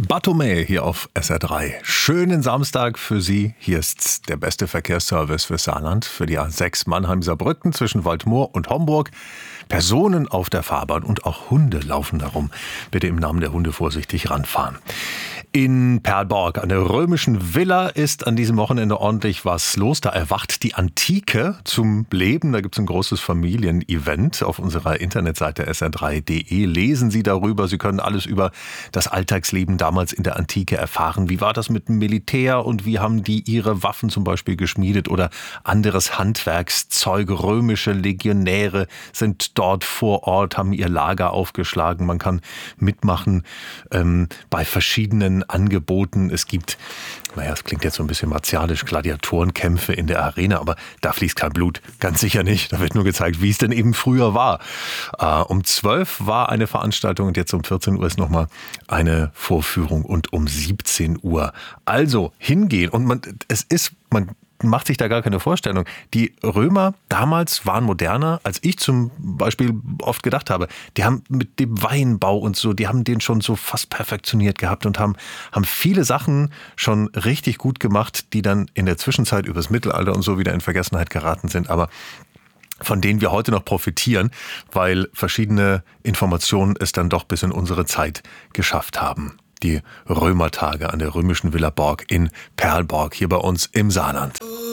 Bartholomä hier auf SR3. Schönen Samstag für Sie. Hier ist der beste Verkehrsservice für Saarland, für die A6 Mannheim-Saarbrücken zwischen Waldmoor und Homburg. Personen auf der Fahrbahn und auch Hunde laufen darum. Bitte im Namen der Hunde vorsichtig ranfahren. In Perlborg, an der römischen Villa, ist an diesem Wochenende ordentlich was los. Da erwacht die Antike zum Leben. Da gibt es ein großes Familienevent. Auf unserer Internetseite sr3.de lesen Sie darüber. Sie können alles über das Alltagsleben damals in der Antike erfahren. Wie war das mit dem Militär und wie haben die ihre Waffen zum Beispiel geschmiedet oder anderes Handwerkszeug? Römische Legionäre sind dort vor Ort, haben ihr Lager aufgeschlagen. Man kann mitmachen bei verschiedenen Angeboten. Es gibt, es klingt jetzt so ein bisschen martialisch, Gladiatorenkämpfe in der Arena, aber da fließt kein Blut, ganz sicher nicht. Da wird nur gezeigt, wie es denn eben früher war. Um 12 war eine Veranstaltung und jetzt um 14 Uhr ist nochmal eine Vorführung und um 17 Uhr. Also hingehen und man macht sich da gar keine Vorstellung. Die Römer damals waren moderner, als ich zum Beispiel oft gedacht habe. Die haben mit dem Weinbau und so, die haben den schon so fast perfektioniert gehabt und haben viele Sachen schon richtig gut gemacht, die dann in der Zwischenzeit übers Mittelalter und so wieder in Vergessenheit geraten sind. Aber von denen wir heute noch profitieren, weil verschiedene Informationen es dann doch bis in unsere Zeit geschafft haben. Die Römertage an der römischen Villa Borg in Perlborg, hier bei uns im Saarland.